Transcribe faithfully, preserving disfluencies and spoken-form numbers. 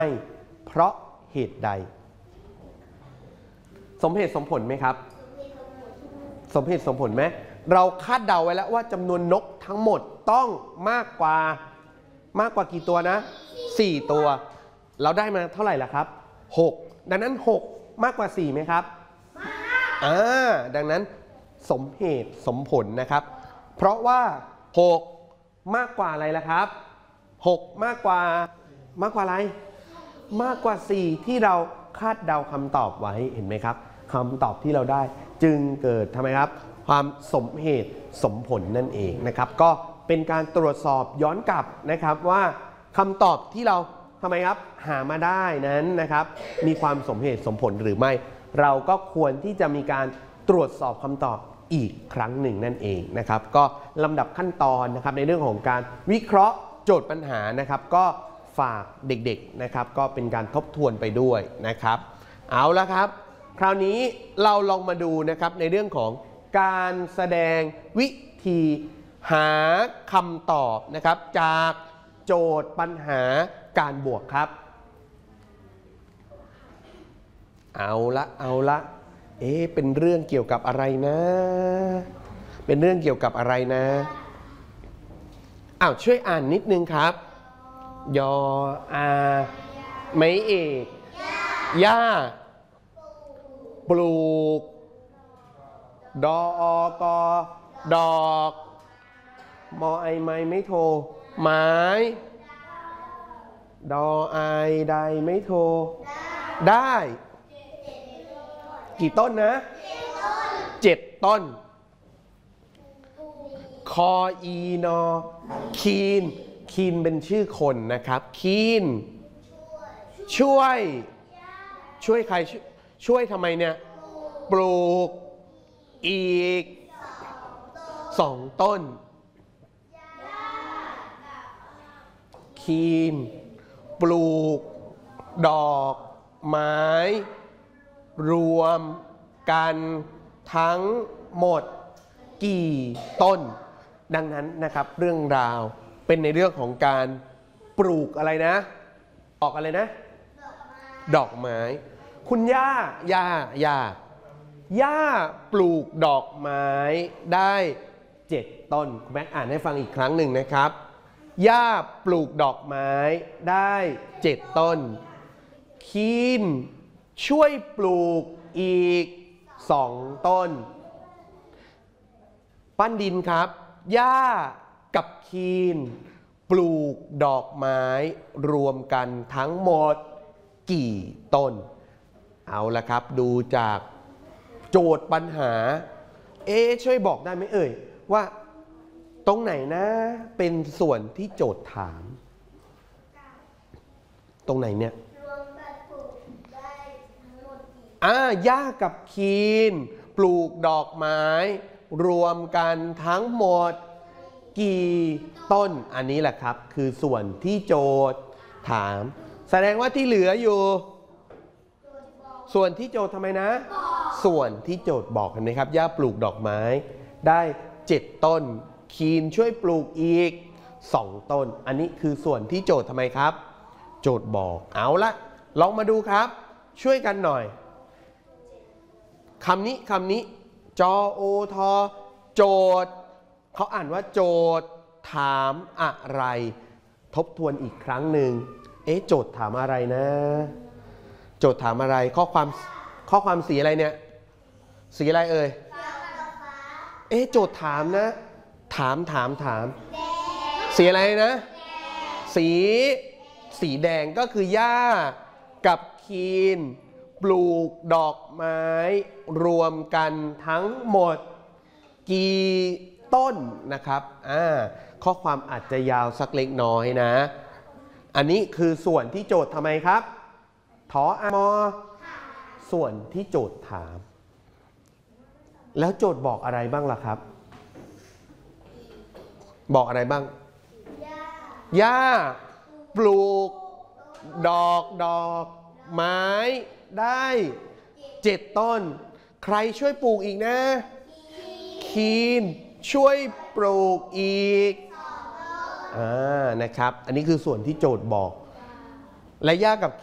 เพราะเหตุใดสมเหตุสมผลไหมครับสมเหตุสมผลไหมเราคาดเดาไว้แล้วว่าจำนวนนกทั้งหมดต้องมากกว่ามากกว่ากี่ตัวนะสี่ตัวเราได้มาเท่าไหร่ล่ะครับหกดังนั้นหกมากกว่าสี่ไหมครับอ่าดังนั้นสมเหตุสมผลนะครับเพราะว่าหกมากกว่าอะไรล่ะครับหกมากกว่ามากกว่าอะไรมากกว่าสี่ที่เราคาดเดาคำตอบไว้เห็นไหมครับคำตอบที่เราได้จึงเกิดทำไมครับความสมเหตุสมผลนั่นเองนะครับก็เป็นการตรวจสอบย้อนกลับนะครับว่าคำตอบที่เราทำไมครับหามาได้นั้นนะครับมีความสมเหตุสมผลหรือไม่เราก็ควรที่จะมีการตรวจสอบคำตอบอีกครั้งหนึ่งนั่นเองนะครับก็ลำดับขั้นตอนนะครับในเรื่องของการวิเคราะห์โจทย์ปัญหานะครับก็ฝากเด็กๆนะครับก็เป็นการทบทวนไปด้วยนะครับเอาละครับคราวนี้เราลองมาดูนะครับในเรื่องของการแสดงวิธีหาคำตอบนะครับจากโจทย์ปัญหาการบวกครับเอาละเอาละเอ๊ะเป็นเรื่องเกี่ยวกับอะไรนะเป็นเรื่องเกี่ยวกับอะไรนะอ้าวช่วยอ่านนิดนึงครับยออาไม้เอกหญ้าปลูกดออกอดอกมอไอไม้ไม่โทไม้ดอไอใดไม่โทได้กี่ต้นนะเจ็ดต้นคออีนอคีนคีนเป็นชื่อคนนะครับคีนช่วยช่วยใครช่วยทำไมเนี่ยปลูกอีกสองต้นคีนปลูกดอกไม้รวมกันทั้งหมดกี่ต้นดังนั้นนะครับเรื่องราวเป็นในเรื่องของการปลูกอะไรนะดอกอะไรนะดอกไม้คุณย่าย่าย่าย่าปลูกดอกไม้ได้เจ็ดต้นคุณแม็กอ่านให้ฟังอีกครั้งหนึ่งนะครับย่าปลูกดอกไม้ได้เจ็ดต้นคีนช่วยปลูกอีกสองต้นปั้นดินครับย่ากับคีนปลูกดอกไม้รวมกันทั้งหมดกี่ต้นเอาละครับดูจากโจทย์ปัญหาเอ๊ช่วยบอกได้ไหมเอ่ยว่าตรงไหนนะเป็นส่วนที่โจทย์ถามตรงไหนเนี่ยอ่าย่ากับคีนปลูกดอกไม้รวมกันทั้งหมดกี่ต้นอันนี้แหละครับคือส่วนที่โจทย์ถามแสดงว่าที่เหลืออยู่ส่วนที่โจทย์ทำไมนะส่วนที่โจทย์บอกเห็นไหมครับย่าปลูกดอกไม้ได้เจ็ดต้นคีนช่วยปลูกอีกสองต้นอันนี้คือส่วนที่โจทย์ทำไมครับโจทย์บอกเอาละลองมาดูครับช่วยกันหน่อยคำนี้คำนี้จอโอทอโจทย์เขาอ่านว่าโจทย์ถามอะไรทบทวนอีกครั้งหนึ่งเอ๊ะโจทย์ถามอะไรนะโจทย์ถามอะไรข้อความข้อความสีอะไรเนี่ยสีอะไรเอ่ยเอ๊ะโจทย์ถามนะถามถามถามสีอะไรนะสีสีแดงก็คือย่ากับคีนปลูกดอกไม้รวมกันทั้งหมดกี่ต้นนะครับอ่าข้อความอาจจะยาวสักเล็กน้อยนะอันนี้คือส่วนที่โจทย์ทำไมครับถออมอส่วนที่โจทย์ถามแล้วโจทย์บอกอะไรบ้างล่ะครับบอกอะไรบ้างย่าปลูกดอกดอกไม้ได้เจ็ดต้นใครช่วยปลูกอีกนะคีนช่วยปลูกอีกอ่านะครับอันนี้คือส่วนที่โจทย์บอกและย่ากับ